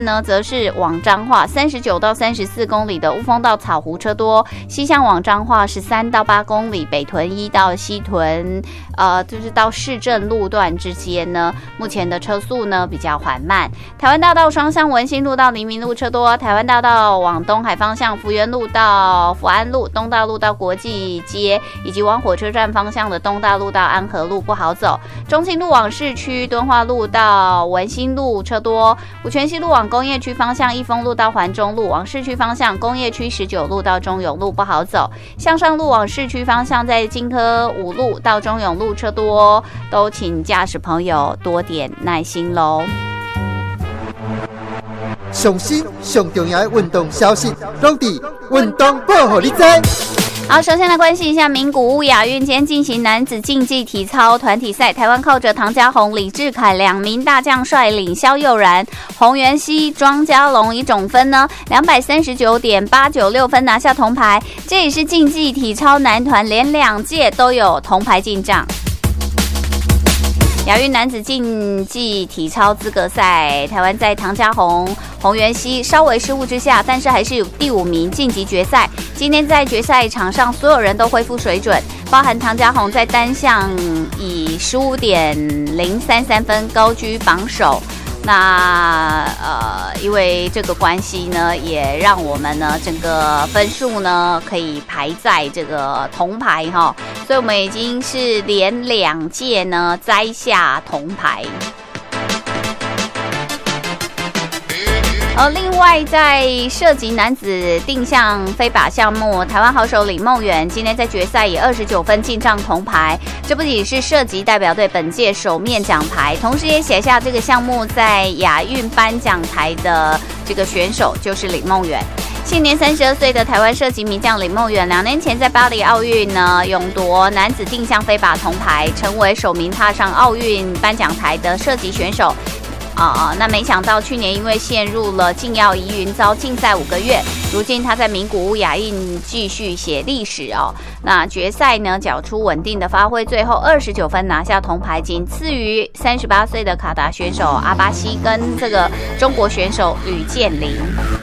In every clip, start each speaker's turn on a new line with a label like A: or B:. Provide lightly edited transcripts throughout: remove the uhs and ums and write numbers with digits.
A: 呢，则是往彰化39到34公里的雾峰到草湖车多，西向往彰化13到8公里，北屯1到西屯，就是到市政路段之间呢，目前的车速呢比较缓慢。台湾大道双向文心路到黎明路车多，台湾大道往东海方向福源路到福安路，东大路到国际街，以及往火车站方向的东大路到安和路不好走。中清路往市区，敦化路到文心路车多，五权西路往工业区方向，益丰路到环中路，往市区方向工业区19路到中永路不好走。向上路往市区方向，在金科5路到中永路车多，都请驾驶朋友多点耐心喽。
B: 上新上重要的运动消息，拢伫运动报予你知。
A: 好，首先来关心一下名古屋亚运，今天进行男子竞技体操团体赛，台湾靠着唐家宏、李智凯2名大将率领，萧佑然、洪元熙、庄家龙以总分呢239.896分拿下铜牌，这也是竞技体操男团连2届都有铜牌进账。亚运男子竞技体操资格赛，台湾在唐家宏、洪元熙稍微失误之下，但是还是有第5名晋级决赛。今天在决赛场上，所有人都恢复水准，包含唐家宏在单项以15.033分高居榜首。那因为这个关系呢，也让我们呢整个分数呢可以排在这个铜牌哈，所以我们已经是连2届呢摘下铜牌。另外在射击男子定向飞靶项目，台湾好手李梦远今天在决赛以29分进账铜牌，这不仅是射击代表队本届首面奖牌，同时也写下这个项目在亚运颁奖台的这个选手就是李梦远。现年32岁的台湾射击名将李梦远，2年前在巴黎奥运呢勇夺男子定向飞靶铜牌，成为首名踏上奥运颁奖台的射击选手。那没想到去年因为陷入了禁药疑云，遭禁赛5个月。如今他在名古屋亚运继续写历史哦。那决赛呢，缴出稳定的发挥，最后29分拿下铜牌，仅次于38岁的卡达选手阿巴西跟这个中国选手吕建林。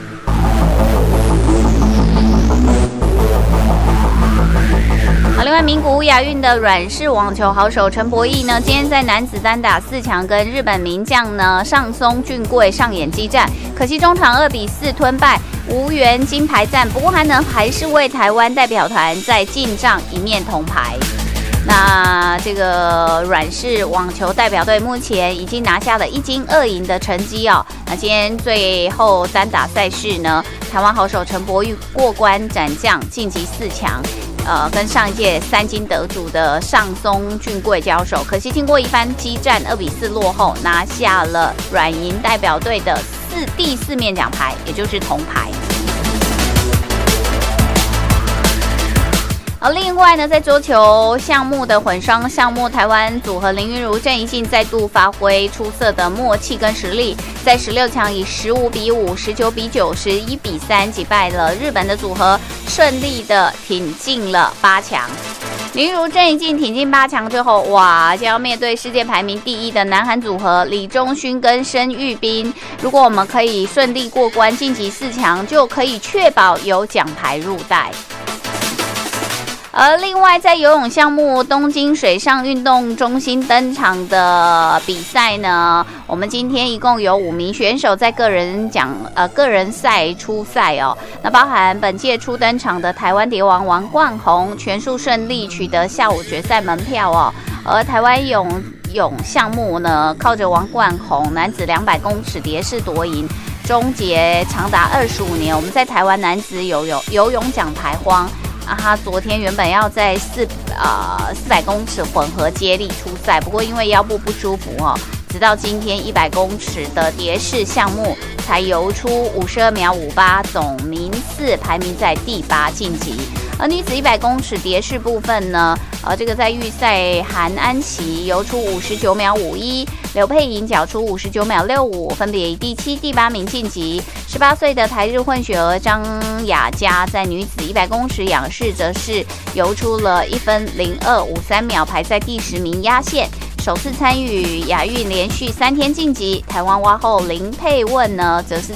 A: 另外，名古屋亚运的软式网球好手陈柏毅呢，今天在男子单打4强跟日本名将呢上松俊贵上演激战，可惜中场2比4吞败，无缘金牌战。不过他呢还是为台湾代表团在进账1面铜牌。那这个软式网球代表队目前已经拿下了1金2银的成绩哦。那今天最后单打赛事呢，台湾好手陈柏毅过关斩将晋级4强。跟上一届3金得主的上松俊贵交手，可惜经过一番激战2比4落后，拿下了软银代表队的第4面奖牌，也就是铜牌。另外呢，在桌球项目的混双项目，台湾组合林昀儒、郑怡静再度发挥出色的默契跟实力，在16强以15比5、19比9、11比3击败了日本的组合，顺利的挺进了8强。林昀儒、郑怡静挺进8强之后，哇，将要面对世界排名第1的南韩组合李钟勋跟申玉彬。如果我们可以顺利过关晋级4强，就可以确保有奖牌入袋。另外在游泳项目东京水上运动中心登场的比赛呢，我们今天一共有5名选手在个人赛出赛哦。那包含本届初登场的台湾蝶王王冠宏，全数顺利取得下午决赛门票哦。而台湾泳项目呢，靠着王冠宏男子200公尺蝶式夺银，终结长达25年我们在台湾男子游泳奖牌荒。他昨天原本要在400公尺混合接力出赛，不过因为腰部不舒服哦，直到今天100公尺的蝶式项目才游出52秒58，总名次排名在第8晋级。而女子100公尺蝶式部分呢，这个在预赛韩安琪游出59秒51，刘佩莹缴出59秒65，分别以第7、第8名晋级。18岁的台日混血儿张雅佳在女子100公尺仰式则是游出了1分0253秒，排在第10名压线。首次参与亚运连续3天晋级。台湾蛙后林佩问呢，则是